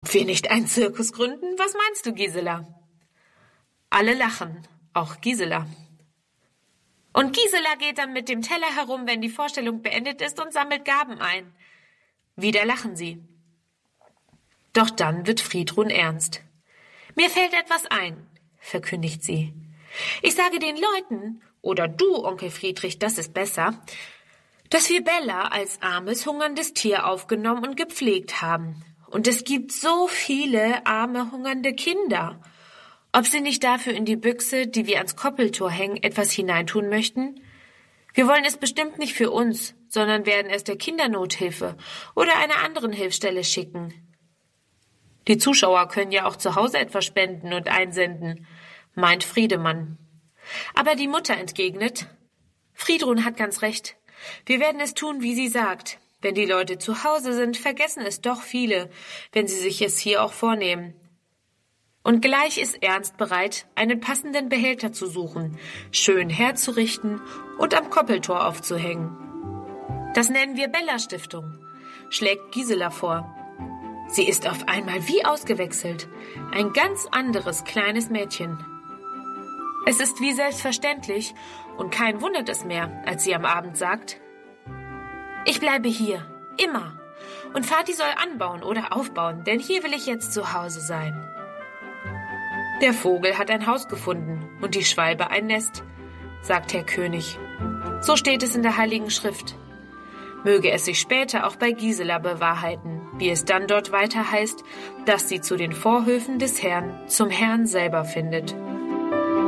Ob wir nicht einen Zirkus gründen? Was meinst du, Gisela? Alle lachen, auch Gisela. Und Gisela geht dann mit dem Teller herum, wenn die Vorstellung beendet ist, und sammelt Gaben ein. Wieder lachen sie. Doch dann wird Friedrun ernst. Mir fällt etwas ein, verkündigt sie. Ich sage den Leuten, oder du, Onkel Friedrich, das ist besser, dass wir Bella als armes, hungerndes Tier aufgenommen und gepflegt haben. Und es gibt so viele arme, hungernde Kinder. Ob sie nicht dafür in die Büchse, die wir ans Koppeltor hängen, etwas hineintun möchten? Wir wollen es bestimmt nicht für uns, sondern werden es der Kindernothilfe oder einer anderen Hilfsstelle schicken. Die Zuschauer können ja auch zu Hause etwas spenden und einsenden, meint Friedemann. Aber die Mutter entgegnet, Friedrun hat ganz recht. Wir werden es tun, wie sie sagt. Wenn die Leute zu Hause sind, vergessen es doch viele, wenn sie sich es hier auch vornehmen. Und gleich ist Ernst bereit, einen passenden Behälter zu suchen, schön herzurichten und am Koppeltor aufzuhängen. Das nennen wir Bella-Stiftung, schlägt Gisela vor. Sie ist auf einmal wie ausgewechselt, ein ganz anderes kleines Mädchen. Es ist wie selbstverständlich und kein wundert es mehr, als sie am Abend sagt, ich bleibe hier, immer, und Vati soll anbauen oder aufbauen, denn hier will ich jetzt zu Hause sein. Der Vogel hat ein Haus gefunden und die Schwalbe ein Nest, sagt Herr König. So steht es in der Heiligen Schrift. Möge es sich später auch bei Gisela bewahrheiten, wie es dann dort weiter heißt, dass sie zu den Vorhöfen des Herrn zum Herrn selber findet.